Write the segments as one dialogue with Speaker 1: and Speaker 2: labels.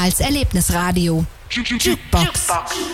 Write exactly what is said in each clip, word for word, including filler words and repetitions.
Speaker 1: als Erlebnisradio. Jukebox.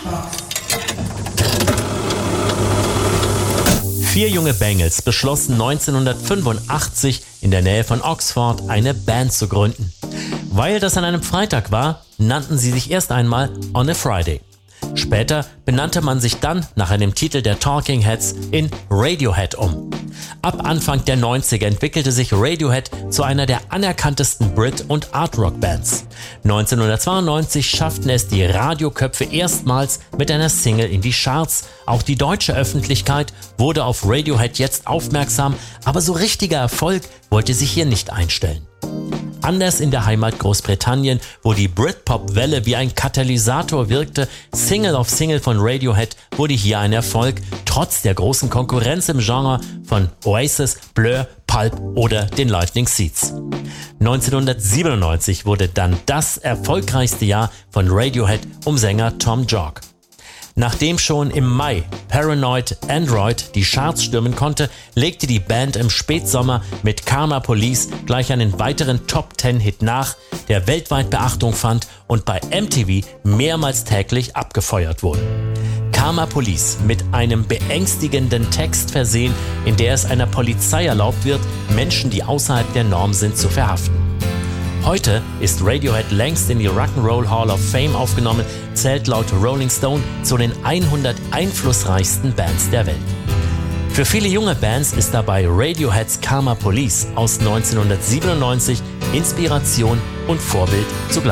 Speaker 2: Vier junge Bengels beschlossen neunzehnhundertfünfundachtzig in der Nähe von Oxford eine Band zu gründen. Weil das an einem Freitag war, nannten sie sich erst einmal On a Friday. Später benannte man sich dann nach einem Titel der Talking Heads in Radiohead um. Ab Anfang der neunziger entwickelte sich Radiohead zu einer der anerkanntesten Brit- und Art-Rock-Bands. neunzehnhundertzweiundneunzig schafften es die Radioköpfe erstmals mit einer Single in die Charts. Auch die deutsche Öffentlichkeit wurde auf Radiohead jetzt aufmerksam, aber so richtiger Erfolg wollte sich hier nicht einstellen. Anders in der Heimat Großbritannien, wo die Britpop-Welle wie ein Katalysator wirkte, Single auf Single von Radiohead wurde hier ein Erfolg, trotz der großen Konkurrenz im Genre von Oasis, Blur, Pulp oder den Lightning Seeds. neunzehnhundertsiebenundneunzig wurde dann das erfolgreichste Jahr von Radiohead um Sänger Tom York. Nachdem schon im Mai Paranoid Android die Charts stürmen konnte, legte die Band im Spätsommer mit Karma Police gleich einen weiteren Top-Ten-Hit nach, der weltweit Beachtung fand und bei M T V mehrmals täglich abgefeuert wurde. Karma Police, mit einem beängstigenden Text versehen, in der es einer Polizei erlaubt wird, Menschen, die außerhalb der Norm sind, zu verhaften. Heute ist Radiohead längst in die Rock'n'Roll Hall of Fame aufgenommen, zählt laut Rolling Stone zu den hundert einflussreichsten Bands der Welt. Für viele junge Bands ist dabei Radioheads Karma Police aus neunzehnhundertsiebenundneunzig Inspiration und Vorbild zugleich.